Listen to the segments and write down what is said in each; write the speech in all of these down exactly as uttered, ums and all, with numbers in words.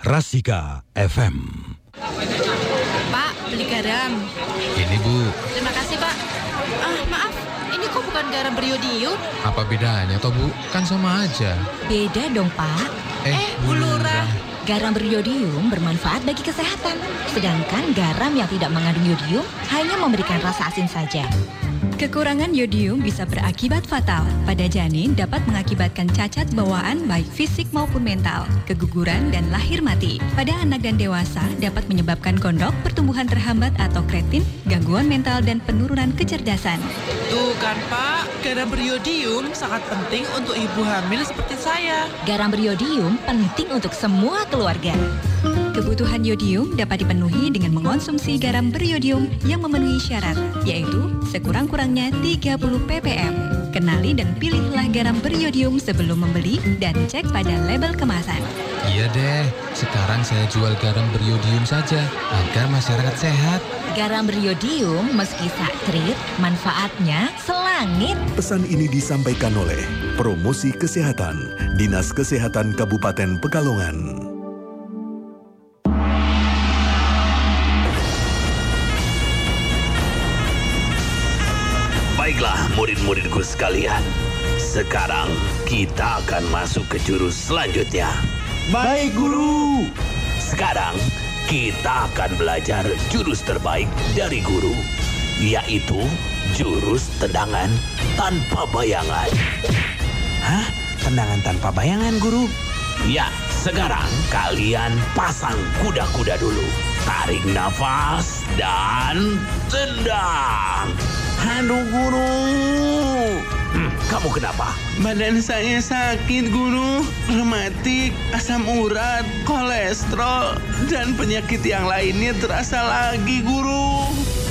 Rasika F M. Pak, beli garam. Ini Bu. Terima kasih Pak. Ah, maaf, ini kok bukan garam beriodium? Apa bedanya toh Bu? Kan sama aja. Beda dong Pak. Eh, eh Bu Lurah. Garam beriodium bermanfaat bagi kesehatan. Sedangkan garam yang tidak mengandung yodium hanya memberikan rasa asin saja. Kekurangan yodium bisa berakibat fatal. Pada janin dapat mengakibatkan cacat bawaan baik fisik maupun mental, keguguran dan lahir mati. Pada anak dan dewasa dapat menyebabkan gondok, pertumbuhan terhambat atau kretin, gangguan mental dan penurunan kecerdasan. Tuh kan Pak, garam beriodium sangat penting untuk ibu hamil seperti saya. Garam beriodium penting untuk semua keluarga. Kebutuhan yodium dapat dipenuhi dengan mengonsumsi garam beriodium yang memenuhi syarat, yaitu sekurang-kurangnya tiga puluh ppm. Kenali dan pilihlah garam beriodium sebelum membeli dan cek pada label kemasan. Iya deh, sekarang saya jual garam beriodium saja agar masyarakat sehat. Garam beriodium meski sakrit, manfaatnya selangit. Pesan ini disampaikan oleh Promosi Kesehatan, Dinas Kesehatan Kabupaten Pekalongan. Baiklah murid-muridku sekalian, sekarang kita akan masuk ke jurus selanjutnya. Baik guru. Sekarang kita akan belajar jurus terbaik dari guru, yaitu jurus tendangan tanpa bayangan. Hah? Tendangan tanpa bayangan guru? Ya, sekarang kalian pasang kuda-kuda dulu. Tarik nafas dan tendang. Aduh guru. Hmm, kamu kenapa? Badan saya sakit guru. Rematik, asam urat, kolesterol, dan penyakit yang lainnya terasa lagi guru.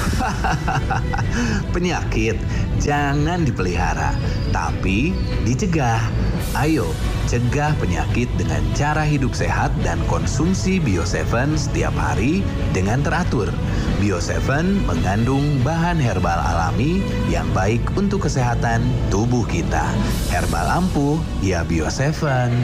Penyakit jangan dipelihara, tapi dicegah. Ayo, cegah penyakit dengan cara hidup sehat dan konsumsi Bio tujuh setiap hari dengan teratur. Bio tujuh mengandung bahan herbal alami yang baik untuk kesehatan tubuh kita. Herbal ampuh, ya Bio tujuh.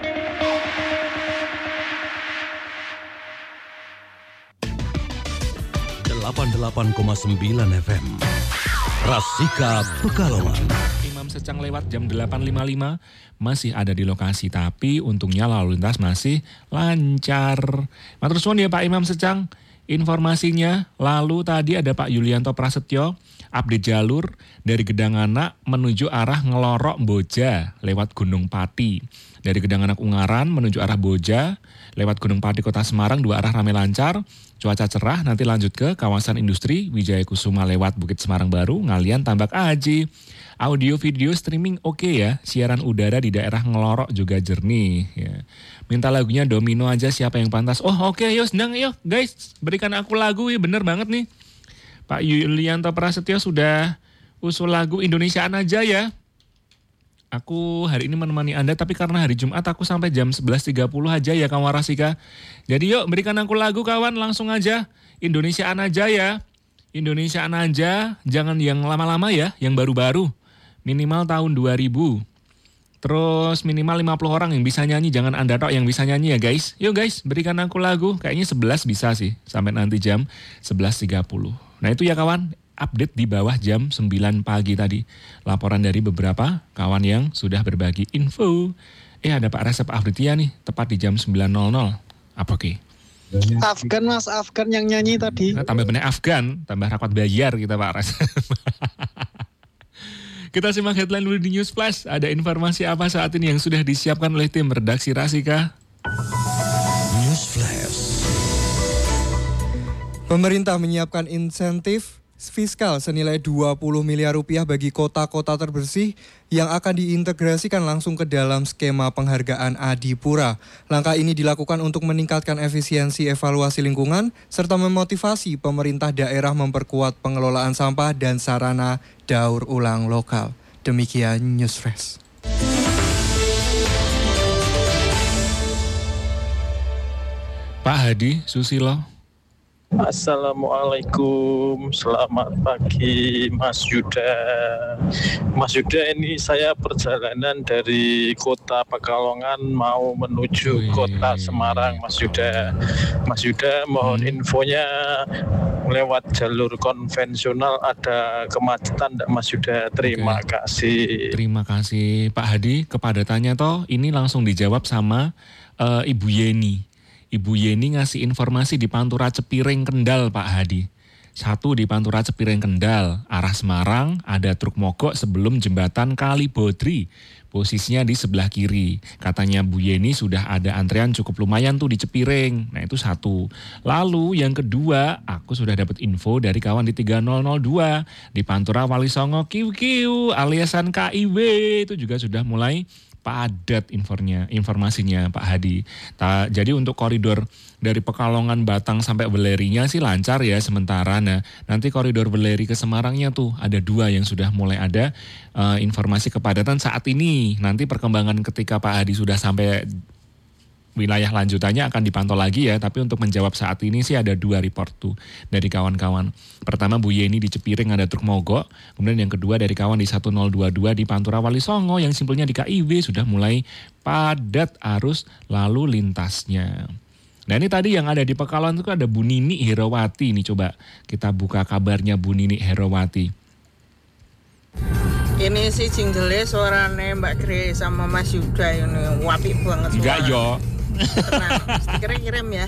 delapan puluh delapan koma sembilan F M. Rasika Pekalongan. Imam Secang lewat jam delapan lima puluh lima masih ada di lokasi, tapi untungnya lalu lintas masih lancar. Matur suwun ya Pak Imam Secang informasinya. Lalu tadi ada Pak Yulianto Prasetyo update jalur dari Gedang Anak menuju arah Ngelorok Boja lewat Gunung Pati. Dari Gedang Anak Ungaran menuju arah Boja lewat Gunung Pati Kota Semarang, dua arah ramai lancar. Cuaca cerah, nanti lanjut ke kawasan industri Wijaya Kusuma lewat Bukit Semarang Baru, Ngalian, Tambak Aji. Audio video streaming oke okay ya, siaran udara di daerah Ngelorok juga jernih ya. Minta lagunya Domino aja siapa yang pantas. Oh oke okay, yuk sedang yuk guys, berikan aku lagu ya, bener banget nih. Pak Yulianto Prasetyo sudah usul lagu Indonesiaan aja ya. Aku hari ini menemani Anda, tapi karena hari Jumat aku sampai jam sebelas tiga puluh aja ya kawan Rasika. Jadi yuk berikan aku lagu kawan, langsung aja. Indonesiaan aja ya. Indonesiaan aja, jangan yang lama-lama ya, yang baru-baru. Minimal tahun dua ribu. Terus minimal lima puluh orang yang bisa nyanyi, jangan Anda tok yang bisa nyanyi ya guys. Yuk guys, berikan aku lagu. Kayaknya sebelas bisa sih, sampai nanti jam sebelas tiga puluh. Nah itu ya kawan. Update di bawah jam sembilan pagi tadi. Laporan dari beberapa kawan yang sudah berbagi info. Eh ada Pak Resep Afritia nih, tepat di jam sembilan nol nol. Apa oke? Afgan mas, Afgan yang nyanyi tadi. Nah, tambah bener Afgan, tambah rapat bayar kita Pak Resep. Kita simak headline dulu di News Flash. Ada informasi apa saat ini yang sudah disiapkan oleh tim redaksi Rasika? News Flash. Pemerintah menyiapkan insentif fiskal senilai dua puluh miliar rupiah bagi kota-kota terbersih yang akan diintegrasikan langsung ke dalam skema penghargaan Adipura. Langkah ini dilakukan untuk meningkatkan efisiensi evaluasi lingkungan serta memotivasi pemerintah daerah memperkuat pengelolaan sampah dan sarana daur ulang lokal. Demikian News Flash. Pak Hadi Susilo Assalamualaikum, selamat pagi Mas Yuda. Mas Yuda, ini saya perjalanan dari kota Pekalongan mau menuju kota Semarang, Mas Yuda. Mas Yuda, mohon infonya lewat jalur konvensional ada kemacetan enggak Mas Yuda? Terima Oke. kasih. Terima kasih Pak Hadi. Kepadatannya toh ini langsung dijawab sama eh, Ibu Yeni. Ibu Yeni ngasih informasi di Pantura Cepiring Kendal Pak Hadi. Satu di Pantura Cepiring Kendal, arah Semarang, ada truk mogok sebelum jembatan Kali Bodri. Posisinya di sebelah kiri. Katanya Bu Yeni sudah ada antrean cukup lumayan tuh di Cepiring. Nah itu satu. Lalu yang kedua, aku sudah dapat info dari kawan di tiga nol nol dua. Di Pantura Wali Songo Kiu Kiu aliasan K I W. Itu juga sudah mulai padat infornya, informasinya Pak Hadi. Ta, jadi untuk koridor dari Pekalongan Batang sampai Welerinya sih lancar ya sementara. Nah nanti koridor Weleri ke Semarangnya tuh ada dua yang sudah mulai ada uh, informasi kepadatan saat ini. Nanti perkembangan ketika Pak Hadi sudah sampai wilayah lanjutannya akan dipantau lagi ya, tapi untuk menjawab saat ini sih ada dua report tuh dari kawan-kawan. Pertama Bu Yeni di Cepiring ada truk mogok, kemudian yang kedua dari kawan di satu nol dua dua di Pantura Wali Songo yang simpelnya di K I W sudah mulai padat arus lalu lintasnya. Nah ini tadi yang ada di Pekalongan itu ada Bu Nini Herawati, nih coba kita buka kabarnya Bu Nini Herawati. Ini sih jingle suaranya Mbak Grace sama Mas Yuda ini wapi banget. Enggak yo. Tenang, stikernya kirim ya.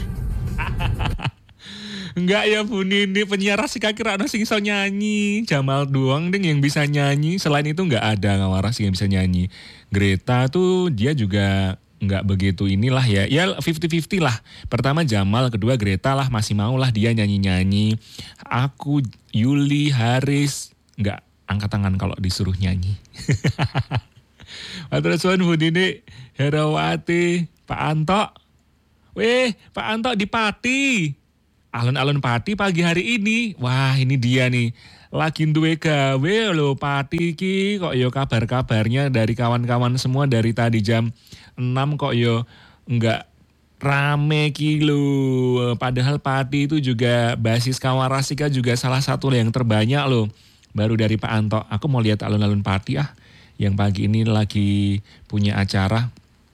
Enggak ya Bu Nini, penyiar Rasika kira ada sing iso nyanyi. Jamal doang ding yang bisa nyanyi. Selain itu enggak ada ngawaras yang bisa nyanyi. Greta tuh dia juga enggak begitu inilah ya. Ya lima puluh lima puluh lah. Pertama Jamal, kedua Greta lah masih mau lah dia nyanyi-nyanyi. Aku, Yuli, Haris enggak angkat tangan kalau disuruh nyanyi. Matur suwun Bu Nini Herawati. Pak Anto, weh Pak Anto di Pati, alun-alun Pati pagi hari ini, wah ini dia nih, lagi duwe gawe lho Pati ki, kok yo kabar-kabarnya dari kawan-kawan semua dari tadi jam enam kok yo enggak rame ki lho, padahal Pati itu juga basis Kawarasika juga salah satu yang terbanyak loh, baru dari Pak Anto, aku mau lihat alun-alun Pati ah, yang pagi ini lagi punya acara.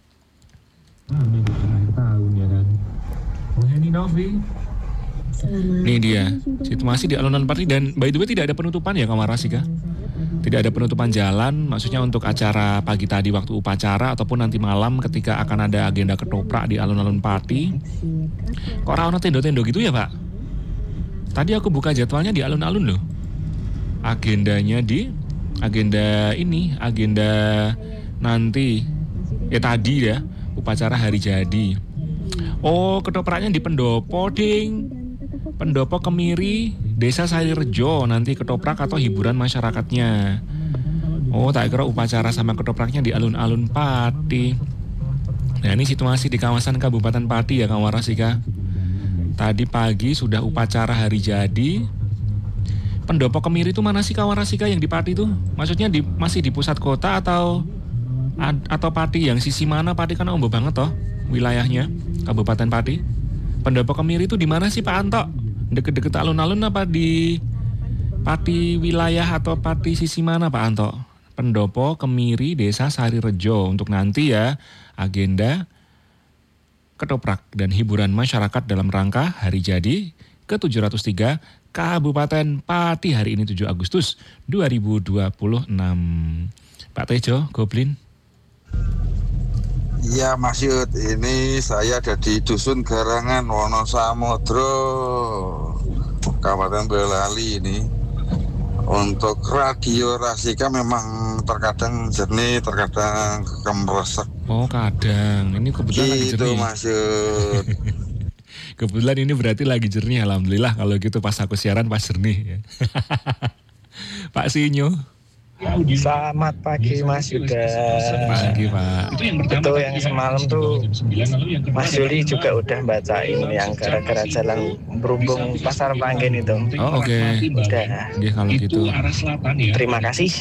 Tahun ya kan. Ini Novi. Nih dia, situasi di alun-alun Pati dan by the way tidak ada penutupan ya Kawarasika. Tidak ada penutupan jalan, maksudnya untuk acara pagi tadi waktu upacara ataupun nanti malam ketika akan ada agenda ketoprak di alun-alun Pati. Kok ora ono tendo-tendo gitu ya Pak? Tadi aku buka jadwalnya di alun-alun loh. Agendanya di agenda ini, agenda nanti ya tadi ya. Upacara hari jadi. Oh, ketopraknya di Pendopo, ding. Pendopo Kemiri, Desa Sarirejo, nanti ketoprak atau hiburan masyarakatnya. Oh, tak kira upacara sama ketopraknya di alun-alun Pati. Nah, ini situasi di kawasan Kabupaten Pati ya, Kawarasika. Tadi pagi sudah upacara hari jadi. Pendopo Kemiri itu mana sih Kawarasika yang di Pati itu? Maksudnya di, masih di pusat kota atau atau Pati yang sisi mana? Pati kan ombo banget toh wilayahnya Kabupaten Pati. Pendopo Kemiri itu di mana sih Pak Anto? Deket-deket alun-alun apa di Pati wilayah atau Pati sisi mana Pak Anto? Pendopo Kemiri Desa Sarirejo untuk nanti ya agenda ketoprak dan hiburan masyarakat dalam rangka hari jadi ke tujuh ratus tiga Kabupaten Pati hari ini tujuh Agustus dua ribu dua puluh enam. Pak Tejo, Goblin. Iya Mas Yud, ini saya ada di Dusun Garangan, Wonosamodro, Kabupaten Boyolali ini. Untuk radio Rasika memang terkadang jernih, terkadang kemeresek. Oh kadang, ini kebetulan gitu, lagi jernih. Mas Yud. Kebetulan ini berarti lagi jernih, alhamdulillah kalau gitu pas aku siaran pas jernih. Ya. Pak Sinyo. Selamat pagi Mas Yuda. Pagi Pak. Itu yang semalam tuh Mas Juli juga udah bacain yang gara-gara jalan berhubung pasar Panggen itu. Oh oke. Okay. Udah. Ya kalau gitu. Terima kasih.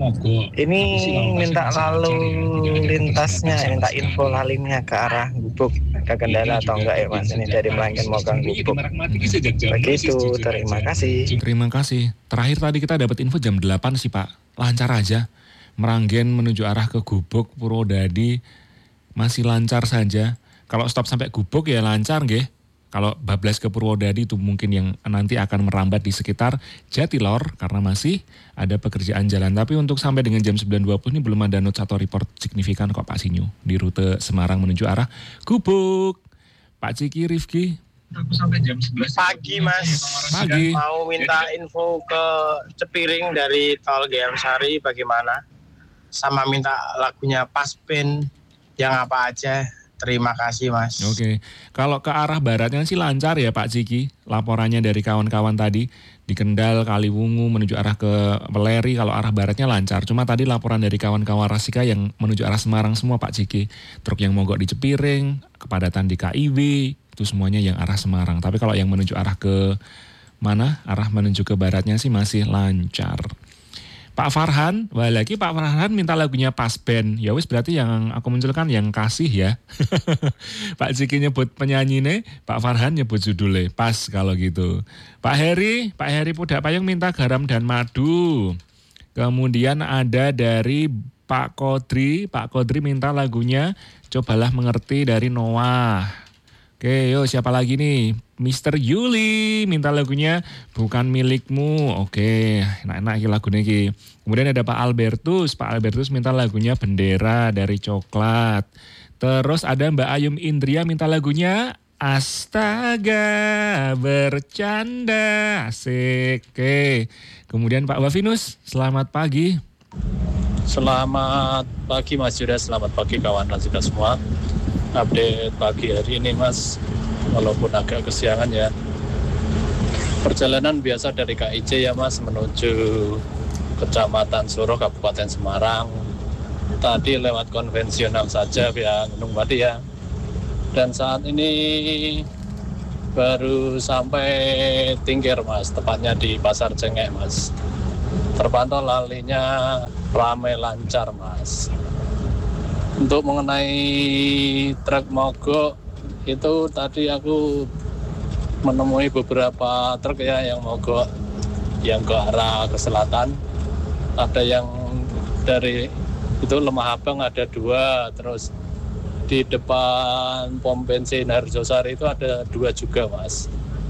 Ini minta lalu lintasnya, minta info lalinnya ke arah Gubuk. Ada kendala atau enggak ya Mas? Ini dari Melanggen mau ke Gubuk. Begitu. Terima kasih. Terima kasih. Terakhir tadi kita dapat info jam delapan sih Pak. Lancar aja. Meranggen menuju arah ke Gubuk, Purwodadi masih lancar saja. Kalau stop sampai Gubuk ya lancar nggih. Kalau bablas ke Purwodadi itu mungkin yang nanti akan merambat di sekitar Jatilor karena masih ada pekerjaan jalan. Tapi untuk sampai dengan jam sembilan dua puluh ini belum ada notes atau report signifikan kok Pak Sinyu di rute Semarang menuju arah Gubuk. Pak Ciki, Rifki. Sampai jam sebelas pagi Mas. Pagi. Mau minta info ke Cepiring dari Tol G M Sari bagaimana? Sama minta lagunya Paspen yang apa aja. Terima kasih Mas. Oke. Kalau ke arah baratnya sih lancar ya Pak Ciki. Laporannya dari kawan-kawan tadi di Kendal, Kaliwungu menuju arah ke Peleri, kalau arah baratnya lancar. Cuma tadi laporan dari kawan-kawan Rasika yang menuju arah Semarang semua Pak Ciki. Truk yang mogok di Cepiring, kepadatan di K I W, itu semuanya yang arah Semarang. Tapi kalau yang menuju arah ke mana? Arah menuju ke baratnya sih masih lancar. Pak Farhan, wah lagi Pak Farhan minta lagunya Pasben. Ya wis berarti yang aku munculkan yang kasih ya. Pak Ciki nyebut penyanyi nih, Pak Farhan nyebut judulnya. Pas kalau gitu. Pak Heri, Pak Heri Pudak Payung minta Garam dan Madu. Kemudian ada dari Pak Kodri, Pak Kodri minta lagunya Cobalah Mengerti dari Noah. Oke, yuk siapa lagi nih? Mister Yuli minta lagunya Bukan Milikmu. Oke, enak-enak lagunya iki. Kemudian ada Pak Albertus. Pak Albertus minta lagunya Bendera dari Coklat. Terus ada Mbak Ayum Indria minta lagunya Astaga Bercanda. Asik. Oke. Kemudian Pak Wafinus, selamat pagi. Selamat pagi Mas Yuda, selamat pagi kawan Rasika semua. Update pagi hari ini Mas, walaupun agak kesiangan ya. Perjalanan biasa dari K I C ya Mas menuju Kecamatan Suruh, Kabupaten Semarang. Tadi lewat konvensional saja via Gunung Pati ya. Dan saat ini baru sampai Tingkir Mas, tepatnya di Pasar Cengek Mas. Terpantau lalinya ramai lancar Mas. Untuk mengenai truk mogok itu tadi aku menemui beberapa truk ya yang mogok yang ke arah ke selatan. Ada yang dari itu Lemah Abang ada dua, terus di depan pom bensin Harjosari itu ada dua juga Mas.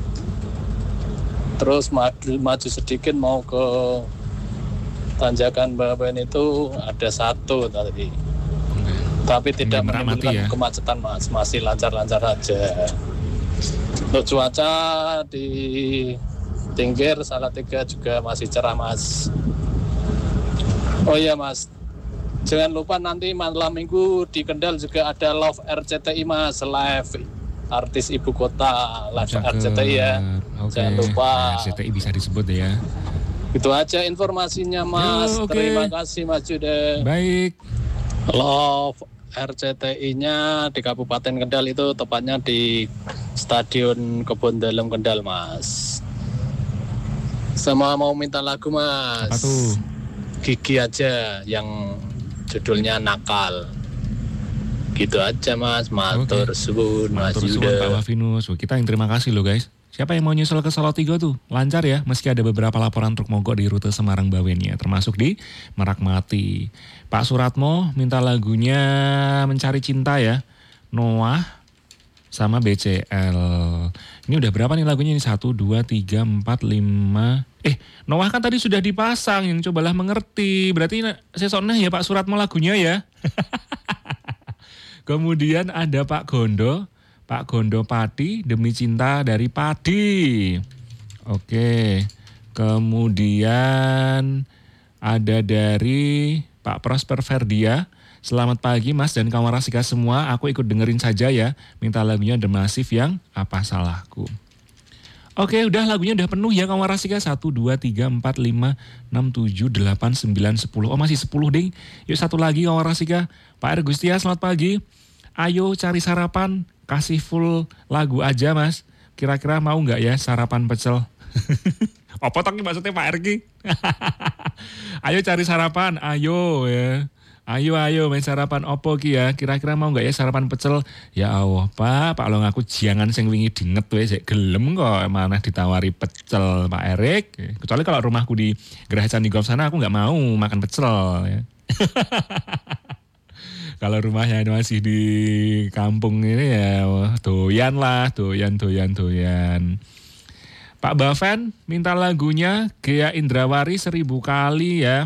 Terus maju, maju sedikit mau ke Tanjakan Bawen itu ada satu tadi. Tapi tidak menimbulkan ya kemacetan Mas, masih lancar-lancar aja. Untuk cuaca di Tingkir Salatiga juga masih cerah Mas. Oh iya Mas, jangan lupa nanti malam minggu di Kendal juga ada Love R C T I Mas, live artis ibu kota, live R C T I ya. Okay. Jangan lupa. R C T I bisa disebut ya. Itu aja informasinya Mas. Yo, okay. Terima kasih Mas Jude. Baik. Love R C T I-nya di Kabupaten Kendal itu tepatnya di Stadion Kebon Dalem Kendal Mas. Sama mau minta lagu Mas. Apa tuh? Gigi aja yang judulnya Nakal. Gitu aja Mas. Matur suwun Mas Yuda. Matur suwun Pak Wafinus. Kita yang terima kasih loh guys. Siapa yang mau nyusul ke Salatiga tuh? Lancar ya, meski ada beberapa laporan truk mogok di rute Semarang Bawen ya, termasuk di Merakmati. Pak Suratmo minta lagunya Mencari Cinta ya, Noah sama B C L. Ini udah berapa nih lagunya? Ini satu, dua, tiga, empat, lima. Eh, Noah kan tadi sudah dipasang, yang Cobalah Mengerti. Berarti sesonnya ya Pak Suratmo lagunya ya. Kemudian ada Pak Gondo. Pak Gondo Padi, Demi Cinta dari Padi. Oke. Kemudian ada dari Pak Prosper Ferdia. Selamat pagi Mas dan kawan Rasika semua. Aku ikut dengerin saja ya. Minta lagunya The Massive yang Apa Salahku. Oke, udah lagunya udah penuh ya kawan Rasika. satu, dua, tiga, empat, lima, enam, tujuh, delapan, sembilan, sepuluh. Oh masih sepuluh ding. Yuk satu lagi kawan Rasika. Pak R. Gustia selamat pagi. Ayo cari sarapan. Kasih full lagu aja mas. Kira-kira mau gak ya sarapan pecel? Apa tadi maksudnya Pak R. Ayo cari sarapan. Ayo ya. Ayo ayo main sarapan opo ki ya. Kira-kira mau nggak ya sarapan pecel? Ya Allah Pak, Pak Long aku jangan sing wingi dinget wes sik gelem kok mana ditawari pecel Pak Erik. Kecuali kalau rumahku di Geraha Candi Golf sana aku nggak mau makan pecel ya. Kalau rumahnya masih di kampung ini ya doyan lah, doyan doyan doyan. Pak Baven minta lagunya Gea Indrawari seribu kali ya.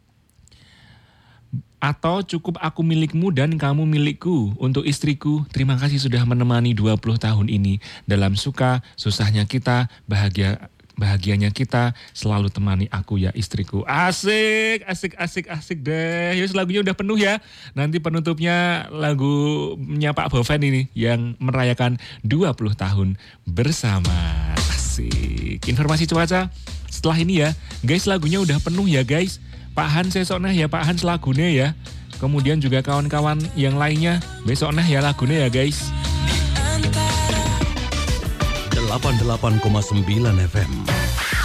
Atau cukup aku milikmu dan kamu milikku. Untuk istriku, terima kasih sudah menemani dua puluh tahun ini. Dalam suka, susahnya kita, bahagia bahagianya kita, selalu temani aku ya istriku. Asik, asik, asik, asik deh. Yus lagunya udah penuh ya. Nanti penutupnya lagunya Pak Boven ini yang merayakan dua puluh tahun bersama. Asik. Informasi cuaca setelah ini ya. Guys, lagunya udah penuh ya guys. Pak Hans besok nah ya Pak Hans lagunya ya. Kemudian juga kawan-kawan yang lainnya besok nah ya lagunya ya guys. delapan puluh delapan koma sembilan F M